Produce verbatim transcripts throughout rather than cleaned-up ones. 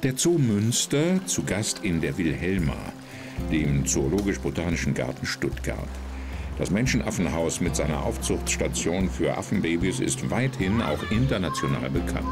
Der Zoo Münster, zu Gast in der Wilhelma, dem Zoologisch-Botanischen Garten Stuttgart. Das Menschenaffenhaus mit seiner Aufzuchtstation für Affenbabys ist weithin auch international bekannt.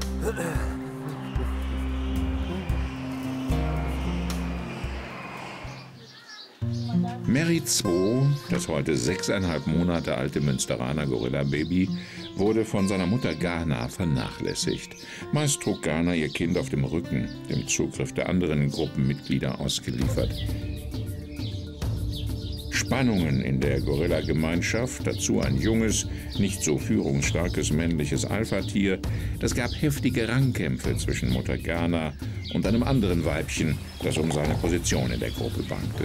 Mary zwei, das heute sechseinhalb Monate alte Münsteraner Gorilla-Baby, wurde von seiner Mutter Ghana vernachlässigt. Meist trug Ghana ihr Kind auf dem Rücken, dem Zugriff der anderen Gruppenmitglieder ausgeliefert. Spannungen in der Gorilla-Gemeinschaft, dazu ein junges, nicht so führungsstarkes männliches Alpha-Tier. Das gab heftige Rangkämpfe zwischen Mutter Ghana und einem anderen Weibchen, das um seine Position in der Gruppe bangte.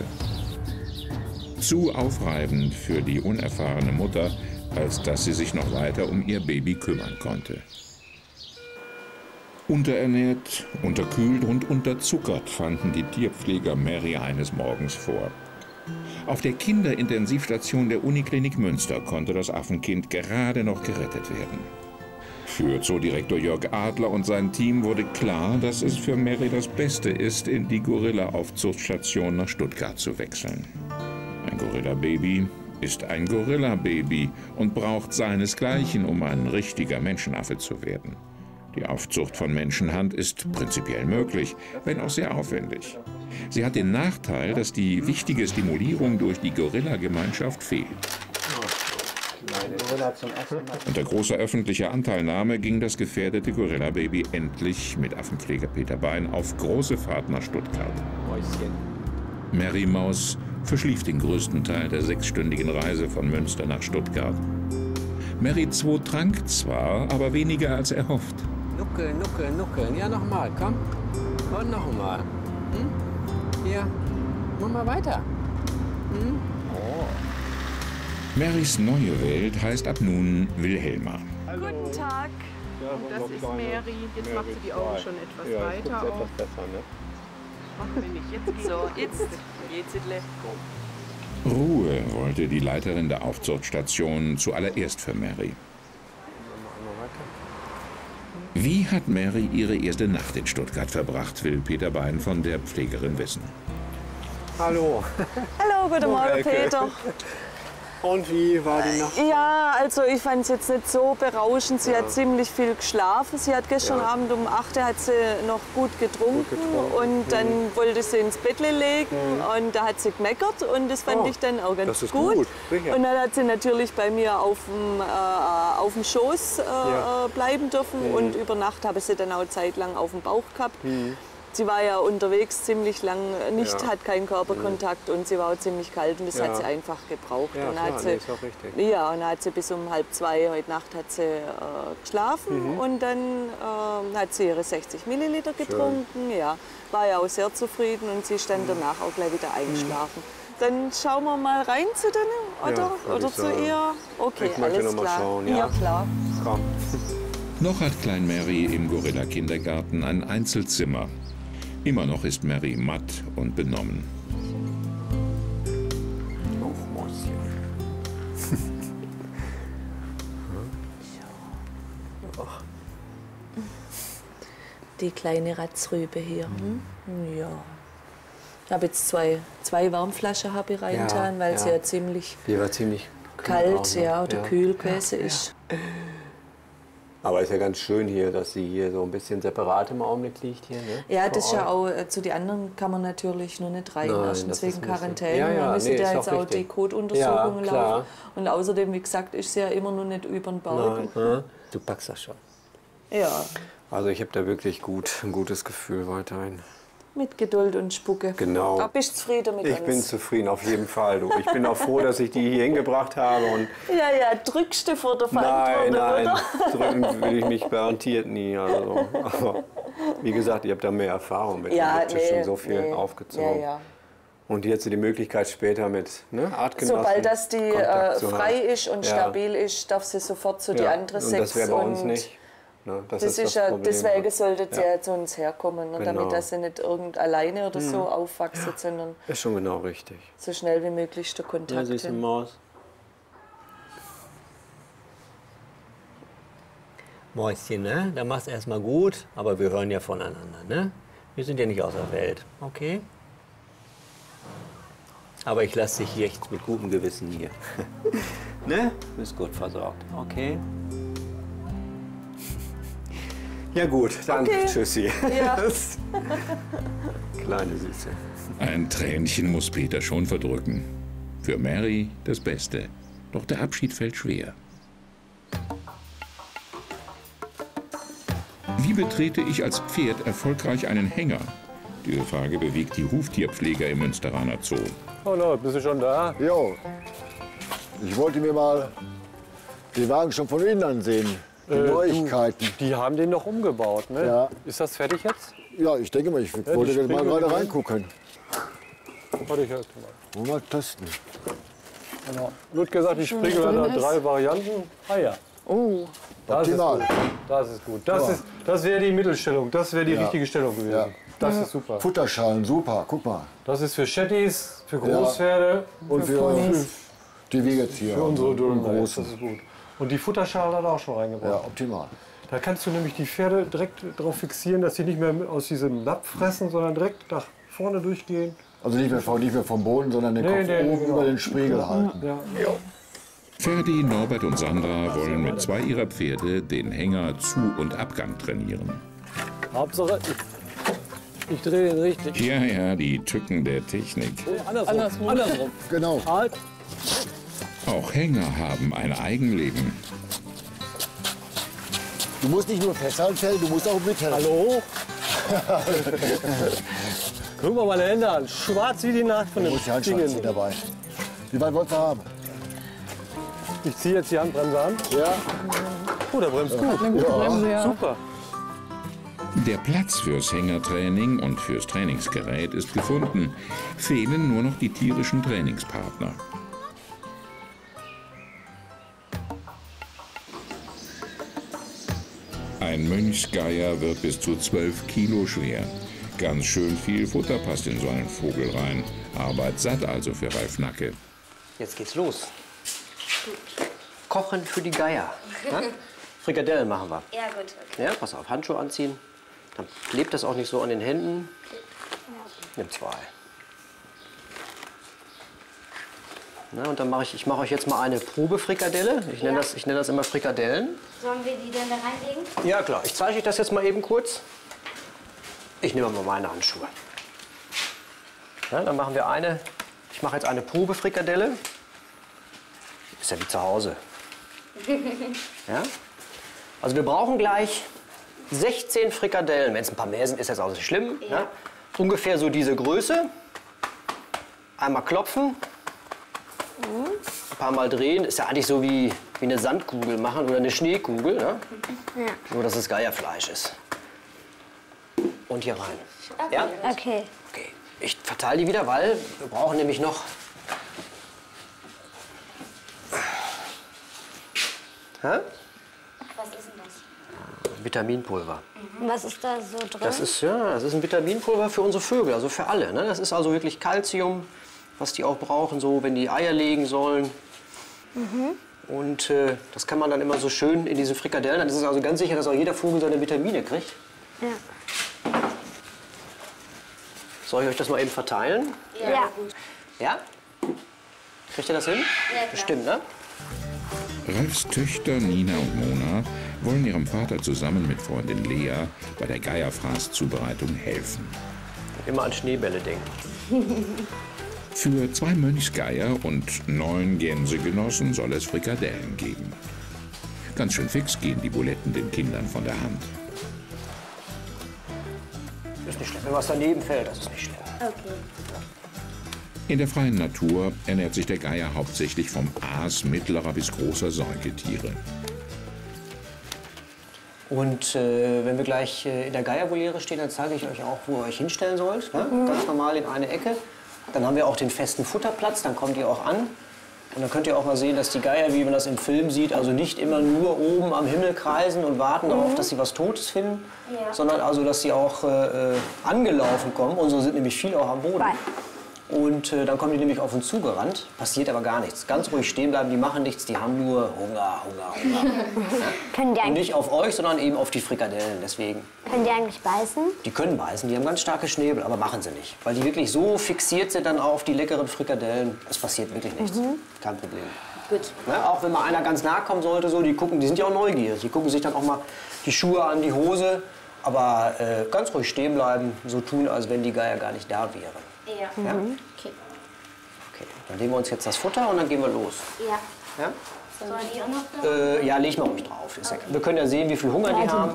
Zu aufreibend für die unerfahrene Mutter, als dass sie sich noch weiter um ihr Baby kümmern konnte. Unterernährt, unterkühlt und unterzuckert fanden die Tierpfleger Mary eines Morgens vor. Auf der Kinderintensivstation der Uniklinik Münster konnte das Affenkind gerade noch gerettet werden. Für Zoodirektor Jörg Adler und sein Team wurde klar, dass es für Mary das Beste ist, in die Gorilla-Aufzuchtstation nach Stuttgart zu wechseln. Ein Gorilla-Baby ist ein Gorilla-Baby und braucht seinesgleichen, um ein richtiger Menschenaffe zu werden. Die Aufzucht von Menschenhand ist prinzipiell möglich, wenn auch sehr aufwendig. Sie hat den Nachteil, dass die wichtige Stimulierung durch die Gorilla-Gemeinschaft fehlt. Unter großer öffentlicher Anteilnahme ging das gefährdete Gorilla-Baby endlich mit Affenpfleger Peter Bein auf große Fahrt nach Stuttgart. Mary Maus verschlief den größten Teil der sechsstündigen Reise von Münster nach Stuttgart. Mary zwei trank zwar, aber weniger als erhofft. Nuckeln, nuckeln, nuckeln. Ja, nochmal, komm. Und nochmal. Hm? Hier, mach mal weiter. Hm? Oh. Marys neue Welt heißt ab nun Wilhelma. Hallo. Guten Tag. Ja, und das ist Mary. Jetzt Mary macht sie die Augen schon etwas ja, weiter auf. Etwas besser, ne? Machen wir nicht. Jetzt geht's. So, jetzt geht's. Ruhe wollte die Leiterin der Aufzuchtstation zuallererst für Mary. Wie hat Mary ihre erste Nacht in Stuttgart verbracht, will Peter Bein von der Pflegerin wissen. Hallo. Hallo, guten Morgen, Peter. Und wie war die Nacht? Ja, also ich fand es jetzt nicht so berauschend. Sie ja. hat ziemlich viel geschlafen. Sie hat gestern ja. Abend um acht Uhr hat sie noch gut getrunken, gut getrunken. und dann mhm. wollte sie ins Bett legen mhm. und da hat sie gemeckert und das fand oh, ich dann auch ganz das ist gut. gut. Und dann hat sie natürlich bei mir auf dem, äh, auf dem Schoß äh, ja. bleiben dürfen mhm. und über Nacht habe ich sie dann auch zeitlang auf dem Bauch gehabt. Mhm. Sie war ja unterwegs ziemlich lang, nicht, ja. hat keinen Körperkontakt und sie war auch ziemlich kalt und das ja. hat sie einfach gebraucht. Ja, und klar, hat sie, nee, ist auch richtig. Ja, und dann hat sie bis um halb zwei heute Nacht hat sie, äh, geschlafen mhm. und dann äh, hat sie ihre sechzig Milliliter getrunken. Schön. Ja, war ja auch sehr zufrieden und sie ist dann danach auch gleich wieder eingeschlafen. Mhm. Dann schauen wir mal rein zu denen, oder, ja, oder zu sagen. ihr. Okay, ich möchte alles noch klar. Mal schauen, ja. ja, klar. Komm. Noch hat Klein Mary im Gorilla-Kindergarten ein Einzelzimmer. Immer noch ist Mary matt und benommen. Oh, Mäuschen. Die kleine Ratzrübe hier. Hm? Ja. Ich habe jetzt zwei, zwei Warmflaschen habe ich reingetan, ja, weil ja. sie ja ziemlich, die war ziemlich kalt auch, ne? ja, oder ja. kühl gewesen ja. ist. Ja. Aber ist ja ganz schön hier, dass sie hier so ein bisschen separat im Augenblick liegt. Hier, ne? Ja, das ist ja auch, äh, zu den anderen kann man natürlich nur nicht rein. Nein, Erstens wegen Quarantäne, ja, ja, man müsste nee, ja jetzt auch, auch die Kotuntersuchungen ja, laufen. Und außerdem, wie gesagt, ist sie ja immer noch nicht über den Bauch. Nein, du packst das schon. Ja. Also ich habe da wirklich gut, ein gutes Gefühl weiterhin. Mit Geduld und Spucke. Genau. Aber bist du zufrieden mit ich uns? Ich bin zufrieden, auf jeden Fall. Du. Ich bin auch froh, dass ich die hier hingebracht habe. Und ja, ja, drückst du vor der Verantwortung, Nein, nein, oder? drücken will ich mich garantiert nie. Also. Aber wie gesagt, ich habe da mehr Erfahrung mit. Ja, ich habe nee, schon so viel nee. aufgezogen. Ja, ja. Und jetzt die Möglichkeit später mit ne, Artgenossen. Sobald das die äh, frei ist und ja. stabil ist, darf sie sofort zu ja. die andere Sex. Und das wäre bei uns nicht. Ne, das, das ist ist das ja, deswegen sollte sie ja. ja zu uns herkommen, ne, genau. damit dass sie nicht irgend alleine oder so hm. aufwachsen, ja. sondern ist schon genau richtig. So schnell wie möglich der Kontakt. Ja, süße Maus. Mäuschen, ne? Da machst du erstmal gut, aber wir hören ja voneinander, ne? Wir sind ja nicht aus der Welt, okay? Aber ich lasse dich jetzt mit gutem Gewissen hier. Ne? Du bist gut versorgt, okay? Ja gut, dann Okay. tschüssi. Ja. Kleine Süße. Ein Tränchen muss Peter schon verdrücken. Für Mary das Beste. Doch der Abschied fällt schwer. Wie betrete ich als Pferd erfolgreich einen Hänger? Diese Frage bewegt die Huftierpfleger im Münsteraner Zoo. Oh no, bist du schon da? Jo, ich wollte mir mal den Wagen schon von innen ansehen. Die Äh, Neuigkeiten. Du, die haben den noch umgebaut, ne? Ja. Ist das fertig jetzt? Ja, ich denke mal, ich wollte die mal Spiegel, gerade die- reingucken. Warte, ich erst mal. Wollen wir mal testen. Genau. Wird gesagt, die Spriegel hat da drei Varianten. Ah ja. Oh, Das ist Optimal. gut. Das ist gut. Das, Ja. ist, das wäre die Mittelstellung. Das wäre die Ja. richtige Stellung gewesen. Ja. Das ist super. Futterschalen, super, guck mal. Das ist für Chattis, für Großpferde Und für, für, die Wegezieher. für unsere und Dullen. Das Großen. ist gut. Und die Futterschale hat er auch schon Ja, reingebracht. optimal. Da kannst du nämlich die Pferde direkt darauf fixieren, dass sie nicht mehr aus diesem Napf fressen, sondern direkt nach vorne durchgehen. Also nicht mehr, vom, nicht mehr vom Boden, sondern den Nee, Kopf nee, oben genau. über den Spiegel halten. Ja. Ferdi, Norbert und Sandra wollen mit zwei ihrer Pferde den Hänger Zu- und Abgang trainieren. Hauptsache, ich, ich drehe den richtig. Ja, ja, die Tücken der Technik. Andersrum. Andersrum. Andersrum. Genau. Halt. Auch Hänger haben ein Eigenleben. Du musst nicht nur festhalten, Fell, du musst auch mithelfen. Hallo? Guck mal meine Hände an. Schwarz wie die Nacht von Du dem musst die Handschellen ziehen Ding. dabei. Wie weit wolltest du haben? Ich ziehe jetzt die Handbremse an. Ja. Oh, der bremst gut. Super. Der Platz fürs Hängertraining und fürs Trainingsgerät ist gefunden. Fehlen nur noch die tierischen Trainingspartner. Ein Mönchsgeier wird bis zu zwölf Kilo schwer. Ganz schön viel Futter passt in so einen Vogel rein. Arbeit satt also für Ralf Nacke. Jetzt geht's los. Kochen für die Geier. Ja? Frikadellen machen wir. Ja, gut, okay. Ja, pass auf, Handschuhe anziehen. Dann klebt das auch nicht so an den Händen. Nimm zwei. Na, und dann mache ich, ich mache euch jetzt mal eine Probefrikadelle. Ich nenne Ja. das, ich nenne das immer Frikadellen. Sollen wir die denn da reinlegen? Ja klar, ich zeige euch das jetzt mal eben kurz. Ich nehme mal meine Handschuhe. Ja, dann machen wir eine, ich mache jetzt eine Probefrikadelle. Ist ja wie zu Hause. Ja? Also wir brauchen gleich sechzehn Frikadellen. Wenn es ein paar mehr sind, ist das auch nicht schlimm. Ja. Ja? Ungefähr so diese Größe. Einmal klopfen. Ein paar Mal drehen. Ist ja eigentlich so wie, wie eine Sandkugel machen oder eine Schneekugel. Ne? Ja. Nur, dass es Geierfleisch ist. Und hier rein. Ja? Okay. Okay. Ich verteile die wieder, weil wir brauchen nämlich noch. Hä? Was ist denn das? Vitaminpulver. Was ist da so drin? Das ist, ja, das ist ein Vitaminpulver für unsere Vögel, also für alle. Ne? Das ist also wirklich Calcium, was die auch brauchen, so, wenn die Eier legen sollen. Und äh, das kann man dann immer so schön in diese Frikadellen. Dann ist es also ganz sicher, dass auch jeder Vogel seine Vitamine kriegt. Ja. Soll ich euch das mal eben verteilen? Ja. Ja? Kriegt ihr das hin? Ja, klar. Bestimmt, ne? Ralfs Töchter Nina und Mona wollen ihrem Vater zusammen mit Freundin Lea bei der Geierfraßzubereitung helfen. Immer an Schneebälle denken. Für zwei Mönchsgeier und neun Gänsegenossen soll es Frikadellen geben. Ganz schön fix gehen die Buletten den Kindern von der Hand. Ist nicht schlimm. Wenn was daneben fällt, das ist nicht schlimm. Okay. In der freien Natur ernährt sich der Geier hauptsächlich vom Aas mittlerer bis großer Säugetiere. Und äh, wenn wir gleich äh, in der Geiervoliere stehen, dann zeige ich euch auch, wo ihr euch hinstellen sollt. Ne? Ganz normal in eine Ecke. Dann haben wir auch den festen Futterplatz, dann kommt ihr auch an. Und dann könnt ihr auch mal sehen, dass die Geier, wie man das im Film sieht, also nicht immer nur oben am Himmel kreisen und warten darauf, dass sie was Totes finden, Ja. sondern also, dass sie auch äh, äh, angelaufen kommen. Unsere sind nämlich viel auch am Boden. Bye. Und äh, dann kommen die nämlich auf uns zugerannt, passiert aber gar nichts. Ganz ruhig stehen bleiben, die machen nichts, die haben nur Hunger, Hunger, Hunger. Können die Und eigentlich, nicht auf euch, sondern eben auf die Frikadellen, deswegen. können die eigentlich beißen? Die können beißen, die haben ganz starke Schnäbel, aber machen sie nicht. Weil die wirklich so fixiert sind dann auf die leckeren Frikadellen, es passiert wirklich nichts. Kein Problem. Gut. Ne? Auch wenn mal einer ganz nah kommen sollte, so, die gucken, die sind ja auch neugierig. Die gucken sich dann auch mal die Schuhe an, die Hose. Aber äh, ganz ruhig stehen bleiben, so tun, als wenn die Geier gar nicht da wären. Ja. Ja? Okay. Okay, dann legen wir uns jetzt das Futter und dann gehen wir los. Ja. Ja, Soll die auch noch da? äh, ja leg mal ruhig drauf. Ist ja, wir können ja sehen, wie viel Hunger die haben.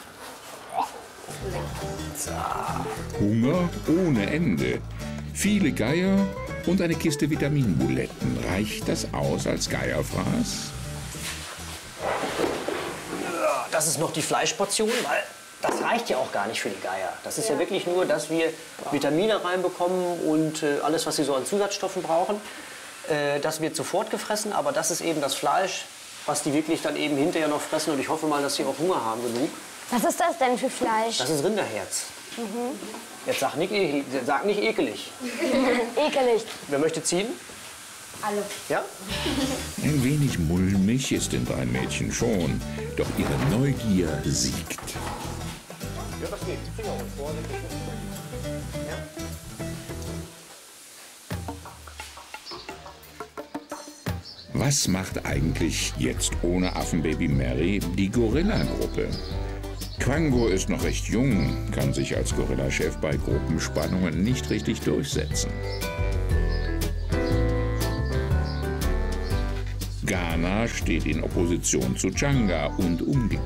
Hunger ohne Ende. Viele Geier und eine Kiste Vitaminbuletten. Reicht das aus als Geierfraß? Das ist noch die Fleischportion, weil das reicht ja auch gar nicht für die Geier. Das ist ja, ja wirklich nur, dass wir Vitamine reinbekommen und äh, alles, was sie so an Zusatzstoffen brauchen. Äh, das wird sofort gefressen, aber das ist eben das Fleisch, was die wirklich dann eben hinterher noch fressen. Und ich hoffe mal, dass sie auch Hunger haben genug. Was ist das denn für Fleisch? Das ist Rinderherz. Mhm. Jetzt sag nicht, ekelig, sag nicht ekelig. Ekelig. Wer möchte ziehen? Alle. Ja? Ein wenig mulmig ist den beiden Mädchen schon, doch ihre Neugier siegt. Ja, das geht. Finger und vorsichtig. Ja. Was macht eigentlich jetzt ohne Affenbaby Mary die Gorilla-Gruppe? Quango ist noch recht jung, kann sich als Gorilla-Chef bei Gruppenspannungen nicht richtig durchsetzen. Ghana steht in Opposition zu Djanga und umgekehrt.